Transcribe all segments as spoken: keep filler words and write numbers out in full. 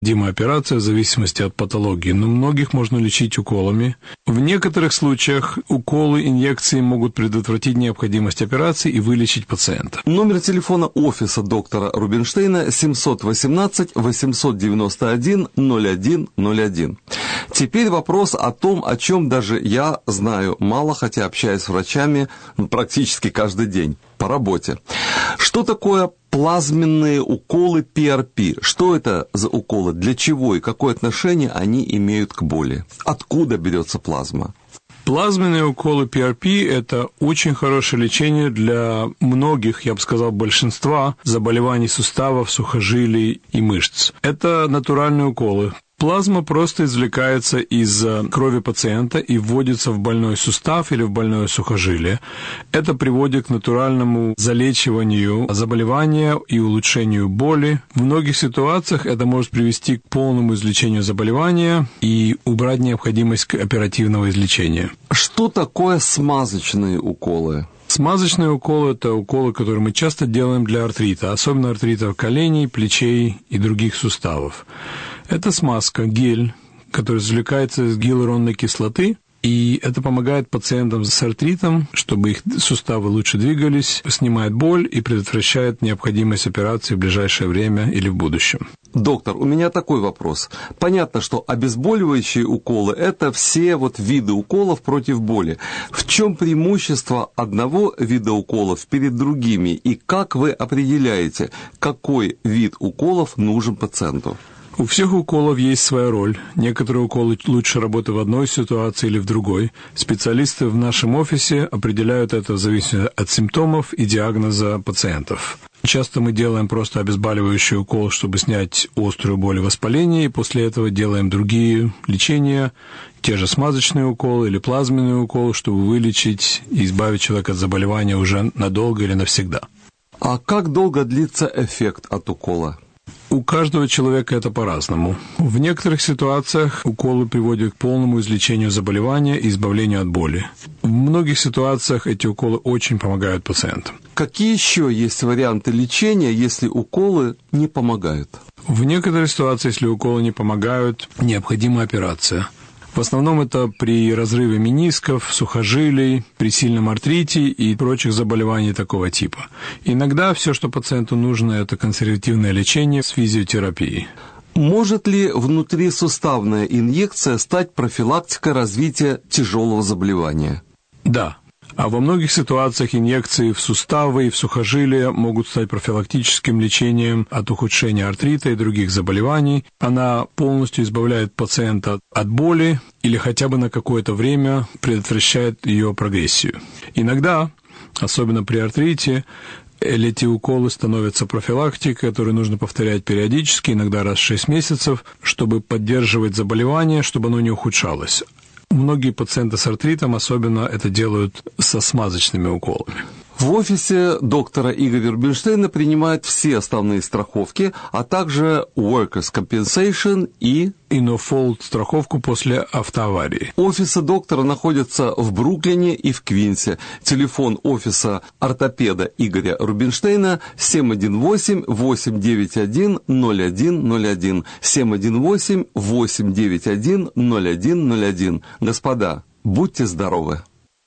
операция в зависимости от патологии, но многих можно лечить уколами. В некоторых случаях уколы, инъекции могут предотвратить необходимость операции и вылечить пациента. Номер телефона офиса доктора Рубинштейна семь один восемь восемь девять один ноль один ноль один. Теперь вопрос о том, о чем даже я знаю мало, хотя общаюсь с врачами практически каждый день по работе. Что такое плазменные уколы пи ар пи? Что это за уколы? Для чего и какое отношение они имеют к боли? Откуда берется плазма? Плазменные уколы пи ар пи – это очень хорошее лечение для многих, я бы сказал, большинства заболеваний суставов, сухожилий и мышц. Это натуральные уколы. Плазма просто извлекается из крови пациента и вводится в больной сустав или в больное сухожилие. Это приводит к натуральному залечиванию заболевания и улучшению боли. В многих ситуациях это может привести к полному излечению заболевания и убрать необходимость оперативного излечения. Что такое смазочные уколы? Смазочные уколы – это уколы, которые мы часто делаем для артрита, особенно артрита коленей, плечей и других суставов. Это смазка, гель, который извлекается из гиалуронной кислоты, и это помогает пациентам с артритом, чтобы их суставы лучше двигались, снимает боль и предотвращает необходимость операции в ближайшее время или в будущем. Доктор, у меня такой вопрос. Понятно, что обезболивающие уколы – это все вот виды уколов против боли. В чем преимущество одного вида уколов перед другими, и как вы определяете, какой вид уколов нужен пациенту? У всех уколов есть своя роль. Некоторые уколы лучше работают в одной ситуации или в другой. Специалисты в нашем офисе определяют это в зависимости от симптомов и диагноза пациентов. Часто мы делаем просто обезболивающий укол, чтобы снять острую боль и воспаление, и после этого делаем другие лечения, те же смазочные уколы или плазменные уколы, чтобы вылечить и избавить человека от заболевания уже надолго или навсегда. А как долго длится эффект от укола? У каждого человека это по-разному. В некоторых ситуациях уколы приводят к полному излечению заболевания и избавлению от боли. В многих ситуациях эти уколы очень помогают пациентам. Какие еще есть варианты лечения, если уколы не помогают? В некоторых ситуациях, если уколы не помогают, необходима операция. В основном это при разрыве менисков, сухожилий, при сильном артрите и прочих заболеваниях такого типа. Иногда все, что пациенту нужно, это консервативное лечение с физиотерапией. Может ли внутрисуставная инъекция стать профилактикой развития тяжелого заболевания? Да. А во многих ситуациях инъекции в суставы и в сухожилия могут стать профилактическим лечением от ухудшения артрита и других заболеваний. Она полностью избавляет пациента от боли или хотя бы на какое-то время предотвращает ее прогрессию. Иногда, особенно при артрите, эти уколы становятся профилактикой, которую нужно повторять периодически, иногда раз в шесть месяцев, чтобы поддерживать заболевание, чтобы оно не ухудшалось. Многие пациенты с артритом особенно это делают со смазочными уколами. В офисе доктора Игоря Рубинштейна принимают все основные страховки, а также Workers' Compensation и и No-Fault страховку после автоаварии. Офисы доктора находятся в Бруклине и в Квинсе. Телефон офиса ортопеда Игоря Рубинштейна семь один восемь восемь девять один ноль один ноль один. семь один восемь восемь девять один ноль один ноль один. Господа, будьте здоровы!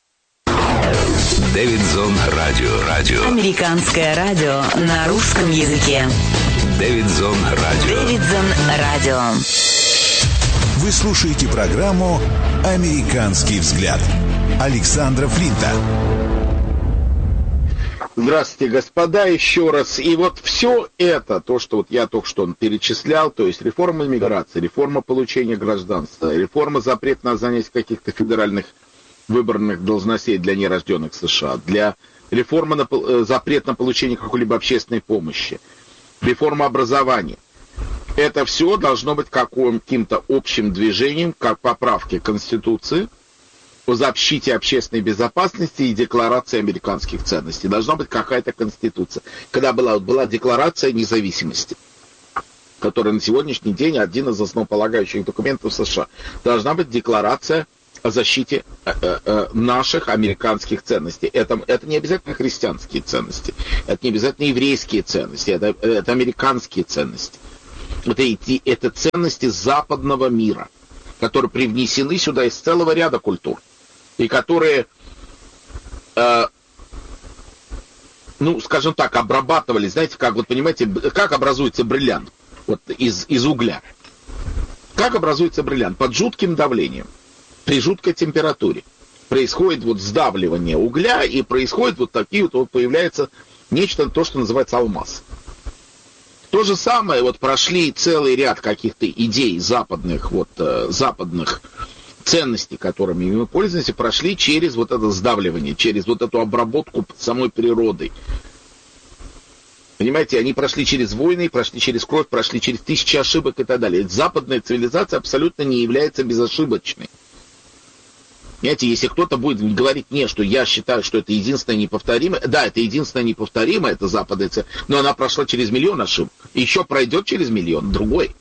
Дэвидзон Радио. Радио. Американское радио на русском языке. Дэвидзон Радио. Дэвидзон Радио. Вы слушаете программу «Американский взгляд» Александра Флинта. Здравствуйте, господа, еще раз. И вот все это, то, что вот я только что перечислял, то есть реформа иммиграции, реформа получения гражданства, реформа запрета на занятие каких-то федеральных выбранных должностей для нерожденных в США, для реформы на, запрет на получение какой-либо общественной помощи, реформа образования. Это все должно быть каким-то общим движением, как поправки Конституции о защите общественной безопасности и декларации американских ценностей. Должна быть какая-то Конституция. Когда была, была декларация независимости, которая на сегодняшний день один из основополагающих документов США, должна быть декларация о защите э, э, наших американских ценностей. Это, это не обязательно христианские ценности, это не обязательно еврейские ценности, это, это американские ценности. это, эти, это ценности западного мира, которые привнесены сюда из целого ряда культур, и которые, э, ну, скажем так, обрабатывались, знаете, как, вот понимаете, как образуется бриллиант вот, из, из угля. Как образуется бриллиант? Под жутким давлением, при жуткой температуре. Происходит вот сдавливание угля, и происходит вот такие вот, вот появляется нечто, то, что называется алмаз. То же самое, вот прошли целый ряд каких-то идей западных, вот, э, западных ценностей, которыми мы пользуемся, прошли через вот это сдавливание, через вот эту обработку самой природой. Понимаете, они прошли через войны, прошли через кровь, прошли через тысячи ошибок и так далее. Западная цивилизация абсолютно не является безошибочной. Понимаете, если кто-то будет говорить мне, что я считаю, что это единственное неповторимое, да, это единственное неповторимое, это западная цивилизация, но она прошла через миллион ошибок, еще пройдет через миллион, другой.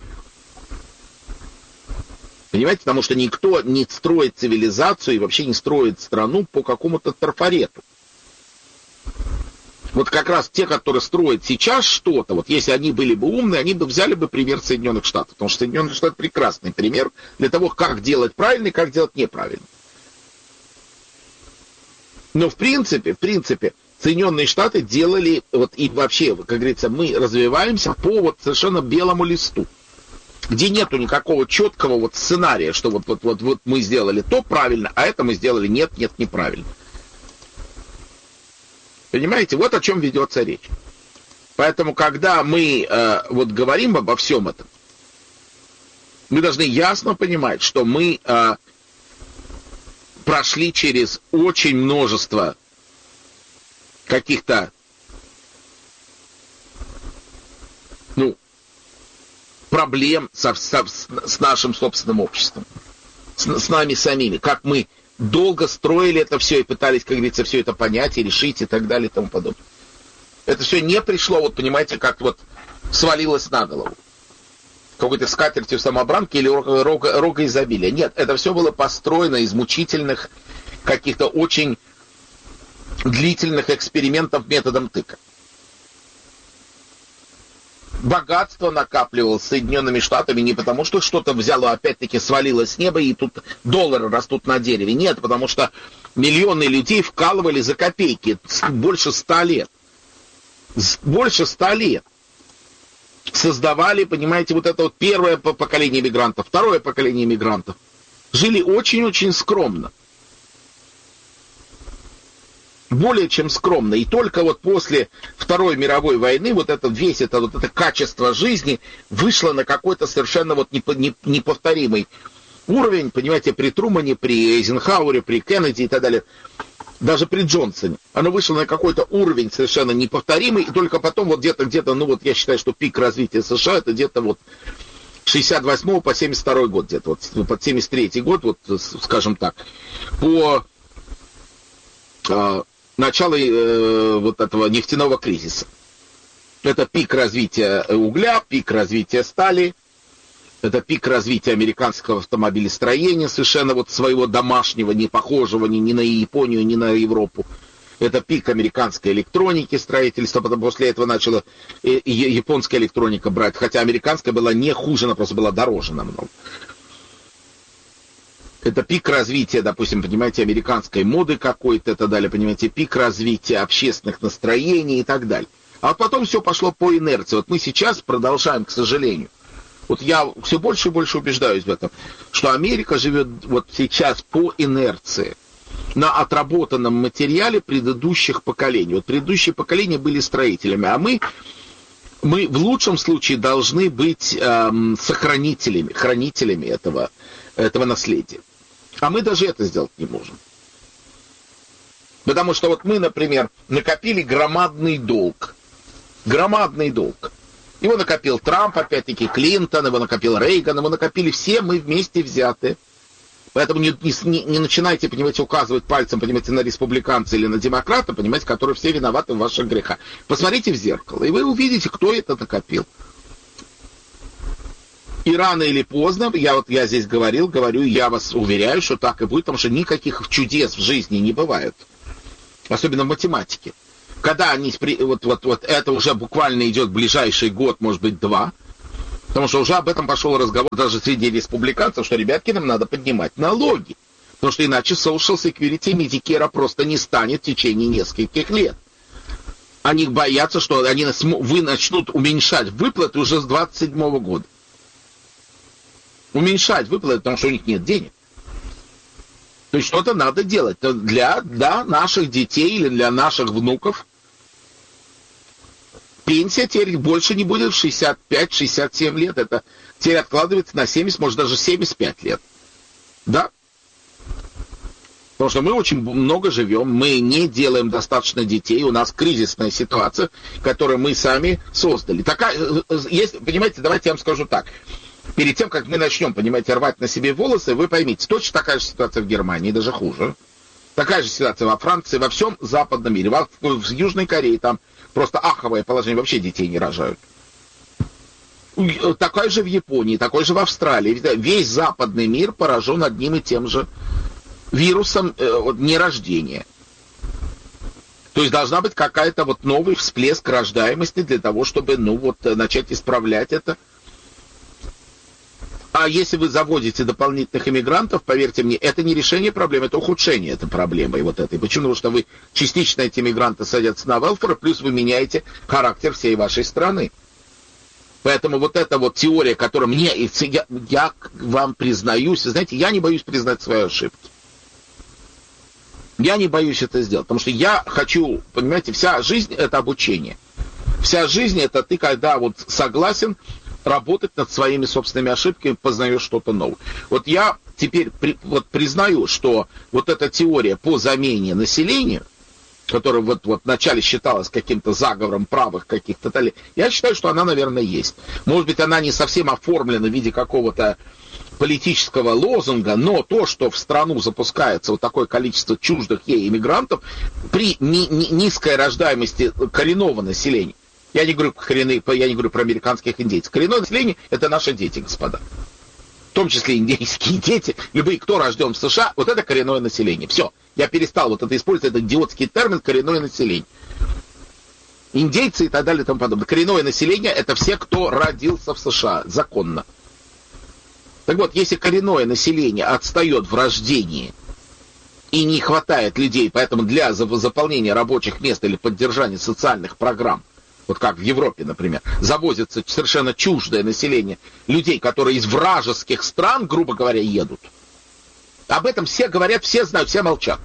Понимаете, потому что никто не строит цивилизацию и вообще не строит страну по какому-то трафарету. Вот как раз те, которые строят сейчас что-то, вот если они были бы умные, они бы взяли бы пример Соединенных Штатов, потому что Соединенные Штаты прекрасный пример для того, как делать правильно и как делать неправильно. Но в принципе, в принципе, Соединенные Штаты делали, вот и вообще, как говорится, мы развиваемся по вот совершенно белому листу, где нету никакого четкого вот сценария, что вот, вот, вот, вот мы сделали то правильно, а это мы сделали нет, нет, неправильно. Понимаете, вот о чем ведется речь. Поэтому, когда мы э, вот говорим обо всем этом, мы должны ясно понимать, что мы э, прошли через очень множество каких-то, ну, проблем со, со, с нашим собственным обществом, с, с нами самими, как мы долго строили это все и пытались, как говорится, все это понять и решить и так далее и тому подобное. Это все не пришло, вот понимаете, как вот свалилось на голову. Какой-то скатертью самобранки или рога, рога, рога изобилия. Нет, это все было построено из мучительных, каких-то очень длительных экспериментов методом тыка. Богатство накапливалось Соединенными Штатами не потому, что что-то взяло, опять-таки свалилось с неба, и тут доллары растут на дереве. Нет, потому что миллионы людей вкалывали за копейки больше ста лет. Больше ста лет. Создавали, понимаете, вот это вот первое поколение мигрантов, второе поколение мигрантов. Жили очень-очень скромно. Более чем скромно. И только вот после Второй мировой войны вот это весь это, вот это качество жизни вышло на какой-то совершенно вот неповторимый уровень, понимаете, при Трумане, при Эйзенхауэре, при Кеннеди и так далее. Даже при Джонсоне. Оно вышло на какой-то уровень совершенно неповторимый, и только потом вот где-то, где-то, ну вот я считаю, что пик развития США это где-то вот с шестьдесят восьмого по семьдесят второй год, где-то вот под семьдесят третий год, вот скажем так, по э, началу э, вот этого нефтяного кризиса. Это пик развития угля, пик развития стали, это пик развития американского автомобилестроения, совершенно вот своего домашнего, не похожего ни, ни на Японию, ни на Европу. Это пик американской электроники, строительства, потом после этого начала японская электроника брать, хотя американская была не хуже, она просто была дороже намного. Это пик развития, допустим, понимаете, американской моды какой-то, и так далее, понимаете, пик развития общественных настроений и так далее. А потом все пошло по инерции. Вот мы сейчас продолжаем, к сожалению. Вот я все больше и больше убеждаюсь в этом, что Америка живет вот сейчас по инерции, на отработанном материале предыдущих поколений. Вот предыдущие поколения были строителями, а мы, мы в лучшем случае должны быть эм, сохранителями, хранителями этого, этого наследия. А мы даже это сделать не можем. Потому что вот мы, например, накопили громадный долг. Громадный долг. Его накопил Трамп, опять-таки Клинтон, его накопил Рейган, его накопили все мы вместе взятые. Поэтому не, не, не начинайте, понимаете, указывать пальцем, понимаете, на республиканца или на демократа, понимаете, которые все виноваты в ваших грехах. Посмотрите в зеркало, и вы увидите, кто это накопил. И рано или поздно, я вот я здесь говорил, говорю, я вас уверяю, что так и будет, потому что никаких чудес в жизни не бывает. Особенно в математике. Когда они, вот, вот, вот это уже буквально идет ближайший год, может быть, два, Потому что уже об этом пошел разговор даже среди республиканцев, что, ребятки, нам надо поднимать налоги. Потому что иначе social security Medicare просто не станет в течение нескольких лет. Они боятся, что они вы начнут уменьшать выплаты уже с двадцать седьмого года. Уменьшать выплаты, потому что у них нет денег. То есть что-то надо делать для да, наших детей или для наших внуков. Пенсия теперь больше не будет в шестьдесят пять - шестьдесят семь лет. Это теперь откладывается на семьдесят, может даже семьдесят пять лет. Да? Потому что мы очень много живем, мы не делаем достаточно детей, у нас кризисная ситуация, которую мы сами создали. Такая, есть, понимаете, давайте я вам скажу так. Перед тем, как мы начнем, понимаете, рвать на себе волосы, вы поймите, точно такая же ситуация в Германии, даже хуже. Такая же ситуация во Франции, во всем западном мире. В, в Южной Корее там просто аховое положение, вообще детей не рожают. Такое же в Японии, такое же в Австралии. Весь западный мир поражен одним и тем же вирусом э, вот, нерождения. То есть должна быть какая-то вот новый всплеск рождаемости для того, чтобы, ну вот, начать исправлять это. А если вы заводите дополнительных иммигрантов, поверьте мне, это не решение проблемы, это ухудшение этой проблемы. И вот этой. Почему? Потому что вы частично эти иммигранты садятся на велфер, плюс вы меняете характер всей вашей страны. Поэтому вот эта вот теория, которая мне, я, я вам признаюсь, знаете, я не боюсь признать свои ошибки. Я не боюсь это сделать, потому что я хочу, понимаете, вся жизнь это обучение. Вся жизнь это ты, когда вот согласен работать над своими собственными ошибками, познаешь что-то новое. Вот я теперь при, вот признаю, что вот эта теория по замене населения, которая вот, вот вначале считалась каким-то заговором правых каких-то, я считаю, что она, наверное, есть. Может быть, она не совсем оформлена в виде какого-то политического лозунга, но то, что в страну запускается вот такое количество чуждых ей иммигрантов при ни, ни, низкой рождаемости коренного населения. Я не говорю, коренные, я не говорю про американских индейцев. Коренное население – это наши дети, господа. В том числе индейские дети, любые, кто рожден в США, вот это коренное население. Все, я перестал вот это использовать, этот идиотский термин коренное население. Индейцы и так далее и тому подобное. Коренное население – это все, кто родился в США законно. Так вот, если коренное население отстает в рождении и не хватает людей, поэтому для заполнения рабочих мест или поддержания социальных программ, вот как в Европе, например, завозится совершенно чуждое население людей, которые из вражеских стран, грубо говоря, едут. Об этом все говорят, все знают, все молчат.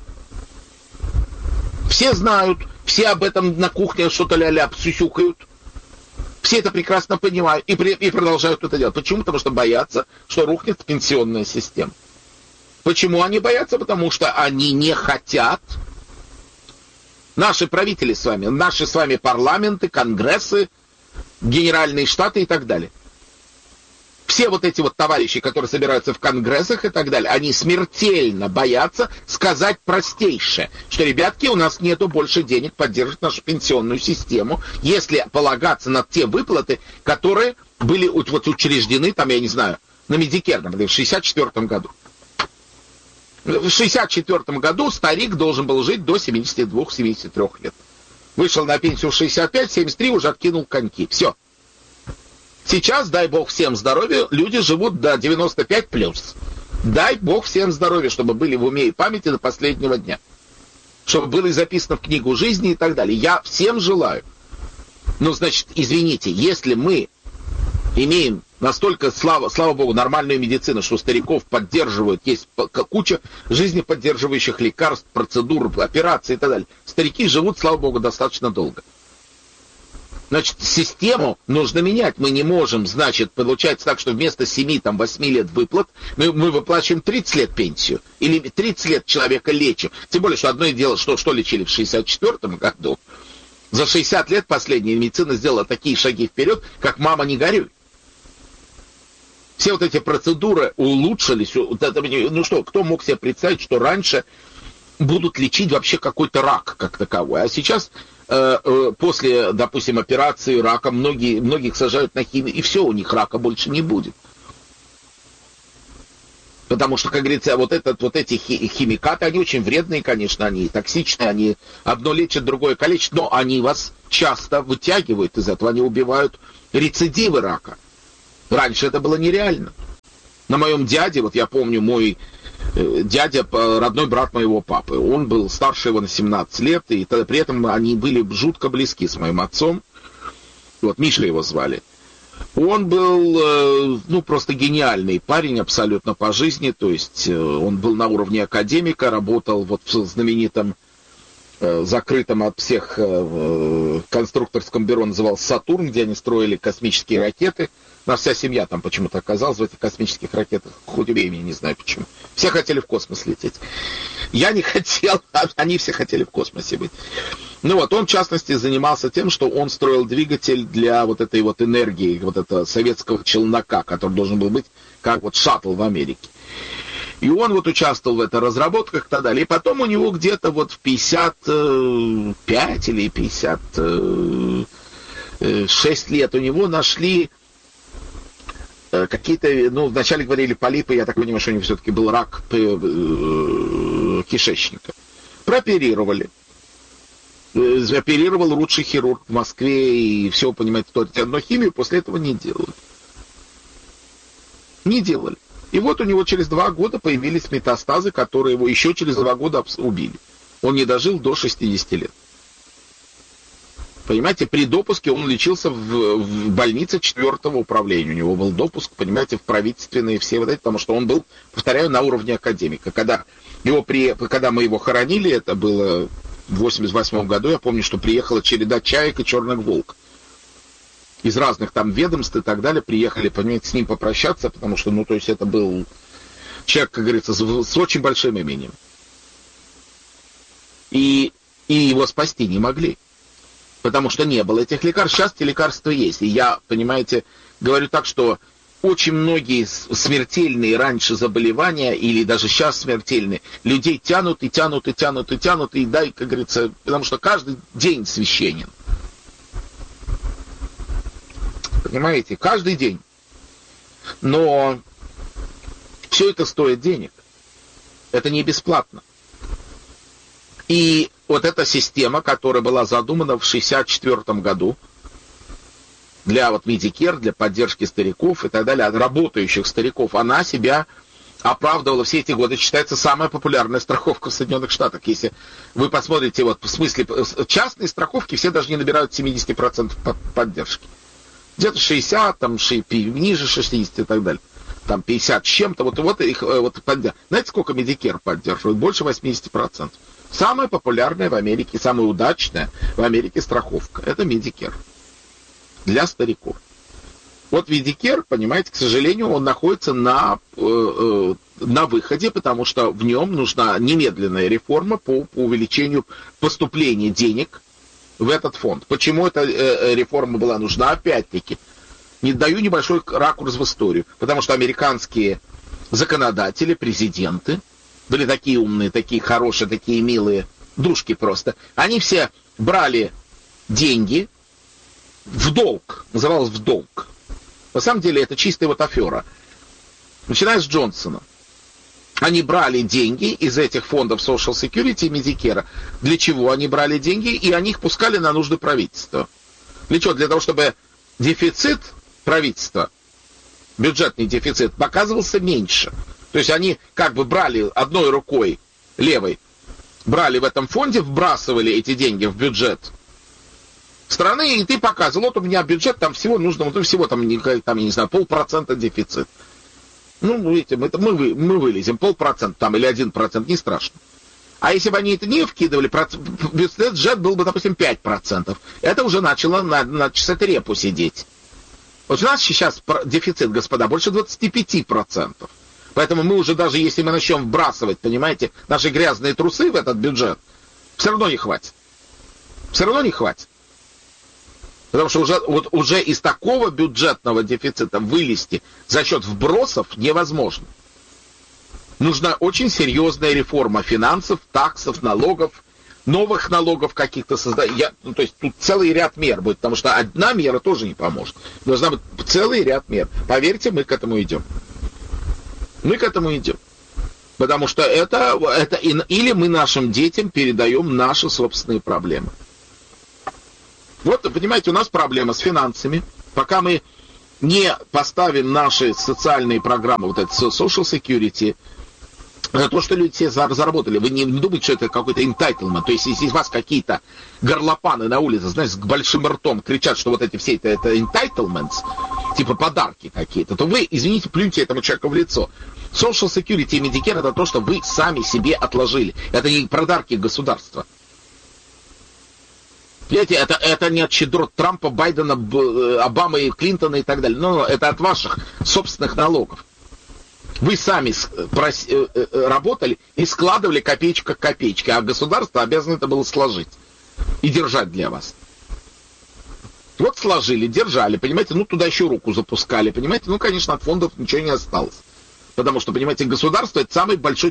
Все знают, все об этом на кухне что-то ля-ля сюсюкают. Все это прекрасно понимают и, при, и продолжают это делать. Почему? Потому что боятся, что рухнет пенсионная система. Почему они боятся? Потому что они не хотят. Наши правители с вами, наши с вами парламенты, конгрессы, генеральные штаты и так далее. Все вот эти вот товарищи, которые собираются в конгрессах и так далее, они смертельно боятся сказать простейшее, что, ребятки, у нас нету больше денег поддерживать нашу пенсионную систему, если полагаться на те выплаты, которые были вот учреждены, там, я не знаю, на Medicare, например, в шестьдесят четвёртом году. В шестьдесят четвёртом году старик должен был жить до семидесяти двух - семидесяти трёх лет. Вышел на пенсию в шестьдесят пять - семьдесят три, уже откинул коньки. Все. Сейчас, дай бог всем здоровья, люди живут до девяноста пяти плюс. Дай бог всем здоровья, чтобы были в уме и памяти до последнего дня. Чтобы было записано в книгу жизни и так далее. Я всем желаю. Ну, значит, извините, если мы имеем настолько, слава, слава богу, нормальную медицину, что стариков поддерживают, есть куча жизнеподдерживающих лекарств, процедур, операций и так далее. Старики живут, слава богу, достаточно долго. Значит, систему нужно менять. Мы не можем, значит, получается так, что вместо семи-восьми лет выплат мы, мы выплачиваем тридцать лет пенсию. Или тридцать лет человека лечим. Тем более, что одно дело, что, что лечили в шестьдесят четвёртом году. За шестьдесят лет последняя медицина сделала такие шаги вперед, как «мама, не горюй». Все вот эти процедуры улучшились. Ну что, кто мог себе представить, что раньше будут лечить вообще какой-то рак как таковой. А сейчас э, э, после, допустим, операции рака многие, многих сажают на химию, и все, у них рака больше не будет. Потому что, как говорится, вот, этот, вот эти химикаты, они очень вредные, конечно, они токсичные, они одно лечат, другое калечат, но они вас часто вытягивают из этого, они убивают рецидивы рака. Раньше это было нереально. На моем дяде, вот я помню, мой э, дядя, родной брат моего папы, он был старше его на семнадцать лет, и тогда, при этом они были жутко близки с моим отцом. Вот, Миша его звали. Он был, э, ну, просто гениальный парень абсолютно по жизни, то есть э, он был на уровне академика, работал вот в знаменитом э, закрытом от всех э, конструкторском бюро, назывался «Сатурн», где они строили космические ракеты. Наша вся семья там почему-то оказалась в этих космических ракетах, хоть времени, не знаю почему. Все хотели в космос лететь. Я не хотел, а они все хотели в космосе быть. Ну вот, он, в частности, занимался тем, что он строил двигатель для вот этой вот энергии, вот этого советского челнока, который должен был быть как вот шаттл в Америке. И он вот участвовал в этой разработках и так далее. И потом у него где-то вот в пятьдесят пять или пятьдесят шесть лет у него нашли какие-то, ну, вначале говорили полипы, я так понимаю, что у него все-таки был рак кишечника. Прооперировали. Оперировал лучший хирург в Москве, и все, понимаете, только одну химию, после этого не делали. Не делали. И вот у него через два года появились метастазы, которые его еще через два года убили. Он не дожил до шестидесяти лет. Понимаете, при допуске он лечился в, в больнице четвертого управления. У него был допуск, понимаете, в правительственные все вот эти, потому что он был, повторяю, на уровне академика. Когда, его при, когда мы его хоронили, это было в восемьдесят восьмом году, я помню, что приехала череда чаек и черных волк. Из разных там ведомств и так далее приехали, понимаете, с ним попрощаться, потому что, ну, то есть это был человек, как говорится, с, с очень большим именем. И, и его спасти не могли. Потому что не было этих лекарств. Сейчас эти лекарства есть. И я, понимаете, говорю так, что очень многие смертельные раньше заболевания, или даже сейчас смертельные, людей тянут и тянут и тянут и тянут, и дай, как говорится, потому что каждый день священен. Понимаете, каждый день. Но все это стоит денег. Это не бесплатно. И вот эта система, которая была задумана в шестьдесят четвёртом году для вот Medicare, для поддержки стариков и так далее, работающих стариков, она себя оправдывала все эти годы. Считается самая популярная страховка в Соединенных Штатах. Если вы посмотрите, вот в смысле частные страховки, все даже не набирают семьдесят процентов поддержки. Где-то шестьдесят, там, ниже шестидесяти и так далее. Там пятьдесят с чем-то, вот, вот их вот, поддерживают. Знаете, сколько Medicare поддерживает? Больше восемьдесят процентов. Самая популярная в Америке, самая удачная в Америке страховка. Это Medicare. Для стариков. Вот Medicare, понимаете, к сожалению, он находится на, э, на выходе, потому что в нем нужна немедленная реформа по, по увеличению поступления денег в этот фонд. Почему эта э, реформа была нужна? Опять-таки, не даю небольшой ракурс в историю. Потому что американские законодатели, президенты, были такие умные, такие хорошие, такие милые, дружки просто. Они все брали деньги в долг. Называлось в долг. На самом деле это чистая вот афера. Начиная с Джонсона. Они брали деньги из этих фондов Social Security и Medicare. Для чего они брали деньги? И они их пускали на нужды правительства. Для чего? Для того, чтобы дефицит правительства, бюджетный дефицит, показывался меньше. То есть они как бы брали одной рукой, левой, брали в этом фонде, вбрасывали эти деньги в бюджет страны, и ты показывал, вот у меня бюджет, там всего нужно, вот всего там, там я не знаю, полпроцента дефицит. Ну, видите, мы, мы, мы вылезем, полпроцента там или один процент, не страшно. А если бы они это не вкидывали, бюджет был бы, допустим, пять процентов. Это уже начало на, на часах репу сидеть. Вот у нас сейчас дефицит, господа, больше двадцать пять процентов. Поэтому мы уже даже, если мы начнем вбрасывать, понимаете, наши грязные трусы в этот бюджет, все равно не хватит. Все равно не хватит. Потому что уже, вот уже из такого бюджетного дефицита вылезти за счет вбросов невозможно. Нужна очень серьезная реформа финансов, таксов, налогов, новых налогов каких-то создать. Я, ну, то есть тут целый ряд мер будет, потому что одна мера тоже не поможет. Должна быть целый ряд мер. Поверьте, мы к этому идем. Мы к этому идем. Потому что это, это или мы нашим детям передаем наши собственные проблемы. Вот, понимаете, у нас проблема с финансами. Пока мы не поставим наши социальные программы, вот это social security, за то, что люди все заработали. Вы не думаете, что это какой-то entitlement. То есть, если из вас какие-то горлопаны на улице, знаешь, с большим ртом кричат, что вот эти все это, это entitlements, типа подарки какие-то, то вы, извините, плюньте этому человеку в лицо. Social Security и Medicare — это то, что вы сами себе отложили. Это не подарки государства. Понимаете, это, это не от щедрот Трампа, Байдена, Обамы, Клинтона и так далее. Но это от ваших собственных налогов. Вы сами прос... работали и складывали копеечка к копеечке, а государство обязано это было сложить и держать для вас. Вот сложили, держали, понимаете, ну туда еще руку запускали, понимаете, ну, конечно, от фондов ничего не осталось. Потому что, понимаете, государство — это самый большой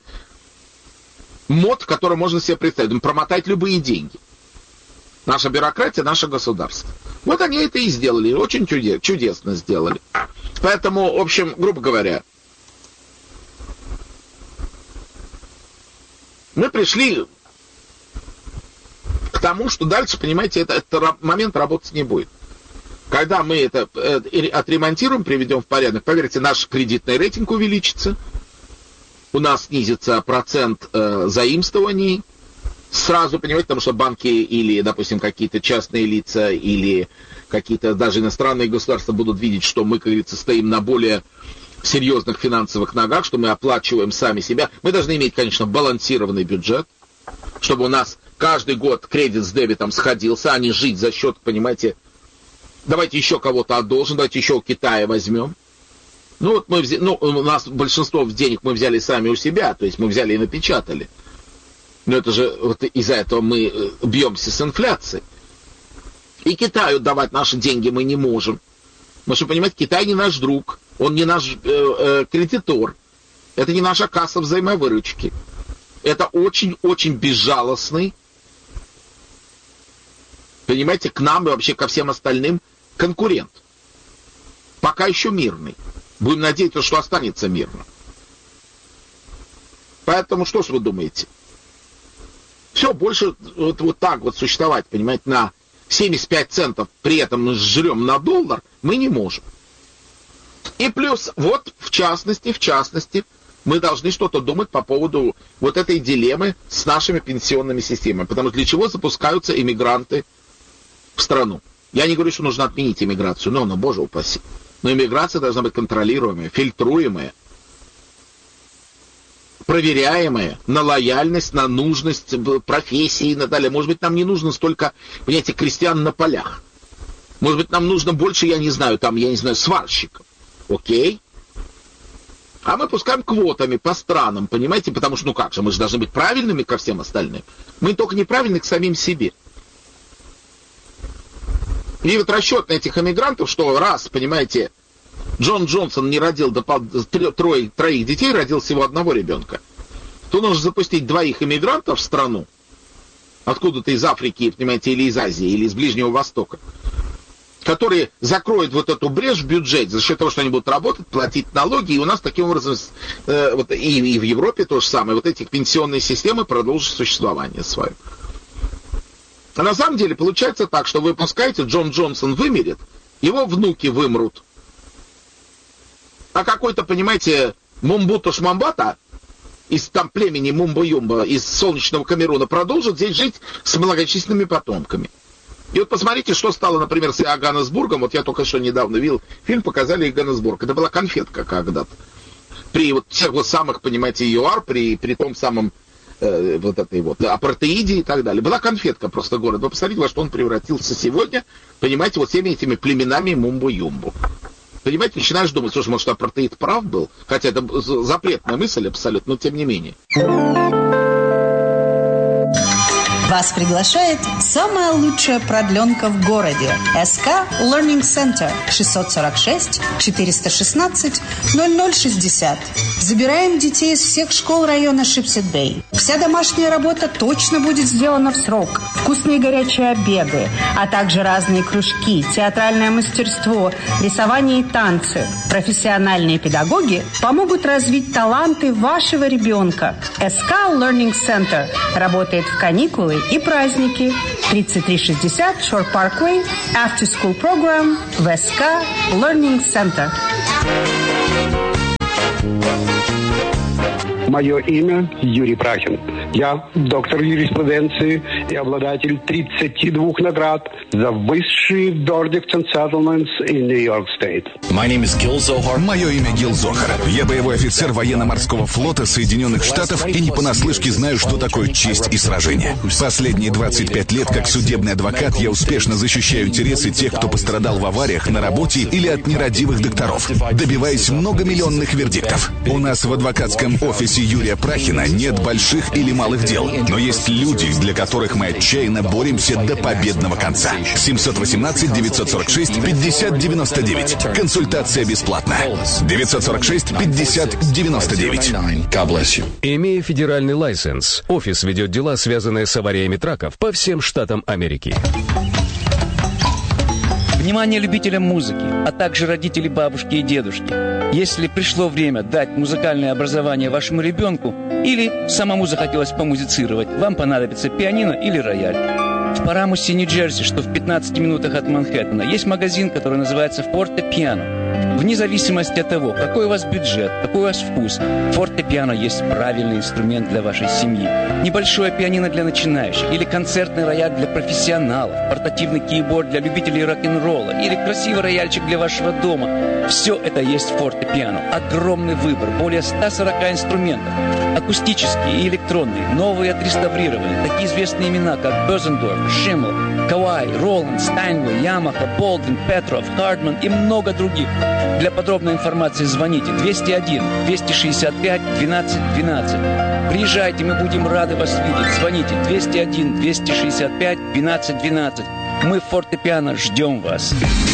мод, который можно себе представить. Промотать любые деньги. Наша бюрократия, наше государство. Вот они это и сделали, очень чудесно сделали. Поэтому, в общем, грубо говоря, мы пришли к тому, что дальше, понимаете, это, это момент работать не будет. Когда мы это отремонтируем, приведем в порядок, поверьте, наш кредитный рейтинг увеличится, у нас снизится процент э, заимствований, сразу, понимаете, потому что банки или, допустим, какие-то частные лица или какие-то даже иностранные государства будут видеть, что мы, как говорится, стоим на более серьезных финансовых ногах, что мы оплачиваем сами себя. Мы должны иметь, конечно, балансированный бюджет, чтобы у нас каждый год кредит с дебетом сходился, а не жить за счет, понимаете, давайте еще кого-то одолжим, давайте еще у Китая возьмем. Ну, вот мы взяли, ну, у нас большинство денег мы взяли сами у себя, то есть мы взяли и напечатали. Но это же вот из-за этого мы бьемся с инфляцией. И Китаю давать наши деньги мы не можем. Потому что, понимаете, Китай не наш друг, он не наш э, э, кредитор, это не наша касса взаимовыручки. Это очень-очень безжалостный, понимаете, к нам и вообще ко всем остальным конкурент. Пока еще мирный. Будем надеяться, что останется мирным. Поэтому что ж вы думаете? Все, больше вот, вот так вот существовать, понимаете, на семьдесят пять центов, при этом мы жрем на доллар, мы не можем. И плюс, вот в частности, в частности, мы должны что-то думать по поводу вот этой дилеммы с нашими пенсионными системами. Потому что для чего запускаются иммигранты в страну? Я не говорю, что нужно отменить иммиграцию, но, но, боже упаси. Но иммиграция должна быть контролируемая, фильтруемая, проверяемая на лояльность, на нужность профессии и так далее. Может быть, нам не нужно столько, понимаете, крестьян на полях. Может быть, нам нужно больше, я не знаю, там, я не знаю, сварщиков. Окей? А мы пускаем квотами по странам, понимаете? Потому что, ну как же, мы же должны быть правильными ко всем остальным. Мы только неправильны к самим себе. И вот расчет на этих эмигрантов, что раз, понимаете, Джон Джонсон не родил до трое, троих детей, родил всего одного ребенка, то нужно запустить двоих эмигрантов в страну, откуда-то из Африки, понимаете, или из Азии, или из Ближнего Востока, которые закроют вот эту брешь в бюджете за счет того, что они будут работать, платить налоги, и у нас таким образом, э, вот, и, и в Европе то же самое, вот эти пенсионные системы продолжат существование свое. А на самом деле получается так, что вы пускаете, Джон Джонсон вымерет, его внуки вымрут. А какой-то, понимаете, Мумбуто-Шмамбата из там племени Мумба-Юмба, из солнечного Камеруна продолжит здесь жить с многочисленными потомками. И вот посмотрите, что стало, например, с Иоганнесбургом. Вот я только что недавно видел фильм, показали Иоганнесбург. Это была конфетка когда-то. При вот всех вот самых, понимаете, ЮАР, при, при том самом э, вот этой вот апартеиде и так далее. Была конфетка просто город. Вы посмотрите, во что он превратился сегодня, понимаете, вот всеми этими племенами Мумбу-Юмбу. Понимаете, начинаешь думать, слушай, может, апартеид прав был? Хотя это запретная мысль абсолютно, но тем не менее. Вас приглашает самая лучшая продленка в городе. эс ка Learning Center шестьсот сорок шесть четыреста шестнадцать ноль ноль шестьдесят. Забираем детей из всех школ района Шипсет-Бэй. Вся домашняя работа точно будет сделана в срок. Вкусные горячие обеды, а также разные кружки, театральное мастерство, рисование и танцы. Профессиональные педагоги помогут развить таланты вашего ребенка. эс ка Learning Center работает в каникулы выходные и праздники. тридцать три шестьдесят Shore Parkway, After School Program в эс ка Learning Center. Мое имя Юрий Прахин. Я доктор юриспруденции и обладатель тридцати двух наград за высшие verdicts and settlements in New York State. Мое имя Гил Зохар. Я боевой офицер военно-морского флота Соединенных Штатов и не понаслышке знаю, что такое честь и сражение. Последние двадцать пять лет как судебный адвокат я успешно защищаю интересы тех, кто пострадал в авариях, на работе или от нерадивых докторов, добиваясь многомиллионных вердиктов. У нас в адвокатском офисе Юрия Прахина нет больших или малых дел, но есть люди, для которых мы отчаянно боремся до победного конца. семьсот восемнадцать девятьсот сорок шесть пятьдесят девяносто девять. Консультация бесплатна. девятьсот сорок шесть пятьдесят девяносто девять. Имея федеральный лайсенс, офис ведет дела, связанные с авариями траков по всем штатам Америки. Внимание любителям музыки, а также родителей, бабушки и дедушки. Если пришло время дать музыкальное образование вашему ребенку или самому захотелось помузицировать, вам понадобится пианино или рояль. В Парамусе, Нью-Джерси, что в пятнадцати минутах от Манхэттена, есть магазин, который называется «Форте-пиано». Вне зависимости от того, какой у вас бюджет, какой у вас вкус, «Форте-пиано» есть правильный инструмент для вашей семьи. Небольшое пианино для начинающих, или концертный рояль для профессионалов, портативный кейборд для любителей рок-н-ролла, или красивый рояльчик для вашего дома. Все это есть в «Форте-пиано». Огромный выбор, более ста сорока инструментов. Акустические и электронные, новые отреставрированные. Такие известные имена, как Бёзендорф, Шиммел, Кавай, Роланд, Стайнвей, Ямаха, Болдвин, Петров, Хардман и много других. Для подробной информации звоните двести один двести шестьдесят пять двенадцать двенадцать. Приезжайте, мы будем рады вас видеть. Звоните двести один двести шестьдесят пять двенадцать двенадцать. Мы в «Форте-пиано» ждем вас.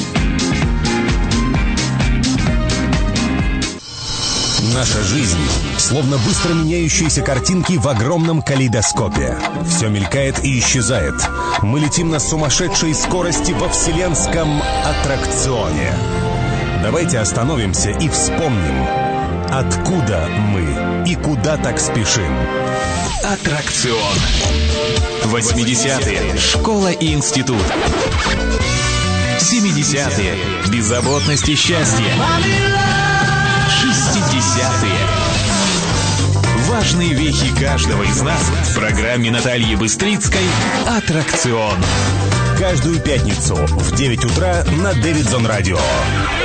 Наша жизнь словно быстро меняющиеся картинки в огромном калейдоскопе. Все мелькает и исчезает. Мы летим на сумасшедшей скорости во вселенском аттракционе. Давайте остановимся и вспомним, откуда мы и куда так спешим. Аттракцион. восьмидесятые. Школа и институт. семидесятые. Беззаботность и счастье. шестидесятые. Важные вехи каждого из нас в программе Натальи Быстрицкой «Аттракцион». Каждую пятницу в девять утра на Дэвидсон Радио.